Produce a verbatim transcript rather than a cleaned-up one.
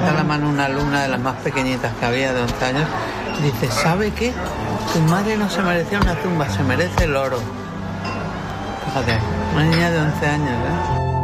levanta la mano una alumna de las más pequeñitas que había, de once años, dice, ¿sabe qué? Tu madre no se merecía una tumba, se merece el oro. Fíjate, una niña de once años, ¿eh?